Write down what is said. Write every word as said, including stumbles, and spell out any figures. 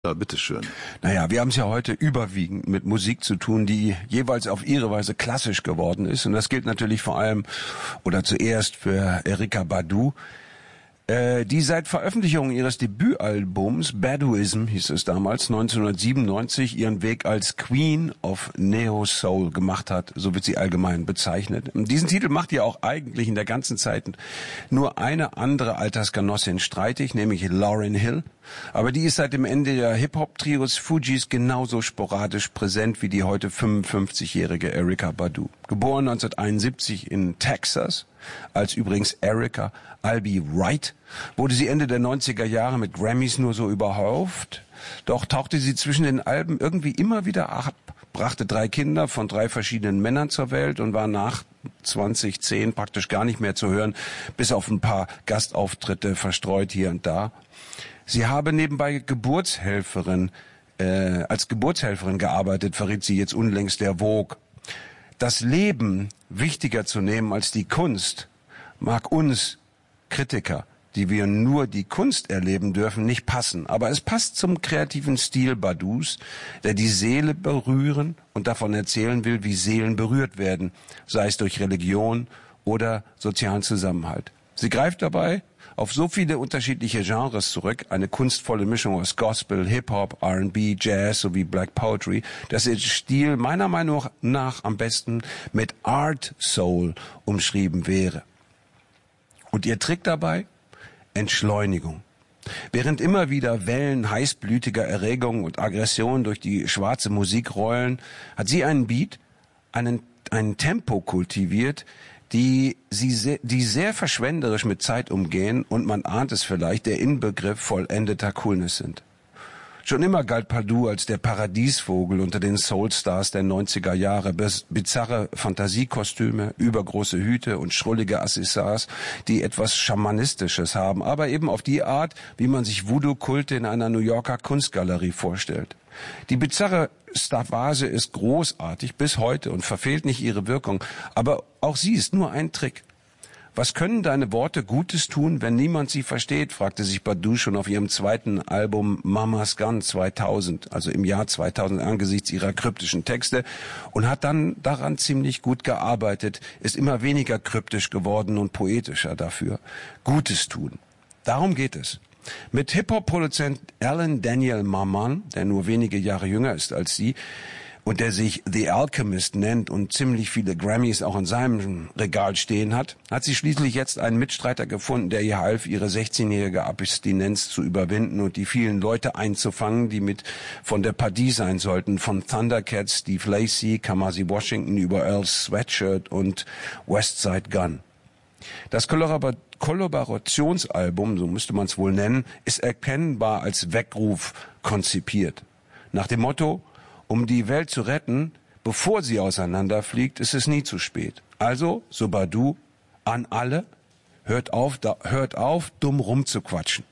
Ja, bitteschön. Naja, wir haben es ja heute überwiegend mit Musik zu tun, die jeweils auf ihre Weise klassisch geworden ist. Und das gilt natürlich vor allem oder zuerst für Erykah Badu, äh, die seit Veröffentlichung ihres Debütalbums Baduizm, hieß es damals, neunzehnhundertsiebenundneunzig, ihren Weg als Queen of Neo Soul gemacht hat. So wird sie allgemein bezeichnet. Und diesen Titel macht ihr auch eigentlich in der ganzen Zeit nur eine andere Altersgenossin streitig, nämlich Lauryn Hill. Aber die ist seit dem Ende der Hip-Hop-Trios Fugees genauso sporadisch präsent wie die heute fünfundfünfzigjährige Erykah Badu. Geboren neunzehnhunderteinundsiebzig in Texas, als übrigens Erykah Albee Wright, wurde sie Ende der neunziger Jahre mit Grammys nur so überhäuft. Doch tauchte sie zwischen den Alben irgendwie immer wieder ab, brachte drei Kinder von drei verschiedenen Männern zur Welt und war nach zweitausendzehn praktisch gar nicht mehr zu hören, bis auf ein paar Gastauftritte verstreut hier und da. Sie habe nebenbei Geburtshelferin, äh, als Geburtshelferin gearbeitet, verriet sie jetzt unlängst der Vogue. Das Leben wichtiger zu nehmen als die Kunst mag uns Kritiker, die wir nur die Kunst erleben dürfen, nicht passen. Aber es passt zum kreativen Stil Badus, der die Seele berühren und davon erzählen will, wie Seelen berührt werden, sei es durch Religion oder sozialen Zusammenhalt. Sie greift dabei auf so viele unterschiedliche Genres zurück, eine kunstvolle Mischung aus Gospel, Hip-Hop, R and B, Jazz sowie Black Poetry, dass ihr Stil meiner Meinung nach am besten mit Art Soul umschrieben wäre. Und ihr Trick dabei? Entschleunigung. Während immer wieder Wellen heißblütiger Erregung und Aggression durch die schwarze Musik rollen, hat sie einen Beat, einen, einen Tempo kultiviert, die sie sehr, die sehr verschwenderisch mit Zeit umgehen und man ahnt es vielleicht, der Inbegriff vollendeter Coolness sind. Schon immer galt Badu als der Paradiesvogel unter den Soulstars der neunziger Jahre. Bizarre Fantasiekostüme, übergroße Hüte und schrullige Accessoires, die etwas Schamanistisches haben, aber eben auf die Art, wie man sich Voodoo-Kulte in einer New Yorker Kunstgalerie vorstellt. Die bizarre Stavage ist großartig bis heute und verfehlt nicht ihre Wirkung, aber auch sie ist nur ein Trick. Was können deine Worte Gutes tun, wenn niemand sie versteht, fragte sich Badu schon auf ihrem zweiten Album Mama's Gun zweitausend, also im Jahr zweitausend angesichts ihrer kryptischen Texte, und hat dann daran ziemlich gut gearbeitet, ist immer weniger kryptisch geworden und poetischer dafür. Gutes tun. Darum geht es. Mit Hip-Hop-Produzent Alan Daniel Maman, der nur wenige Jahre jünger ist als sie, und der sich The Alchemist nennt und ziemlich viele Grammys auch in seinem Regal stehen hat, hat sie schließlich jetzt einen Mitstreiter gefunden, der ihr half, ihre sechzehnjährige Abstinenz zu überwinden und die vielen Leute einzufangen, die mit von der Partie sein sollten, von Thundercats, Steve Lacy, Kamasi Washington über Earl Sweatshirt und Westside Gun. Das Kollaborationsalbum, so müsste man es wohl nennen, ist erkennbar als Weckruf konzipiert. Nach dem Motto: Um die Welt zu retten, bevor sie auseinanderfliegt, ist es nie zu spät. Also, so Badu, an alle, hört auf, da, hört auf, dumm rumzuquatschen.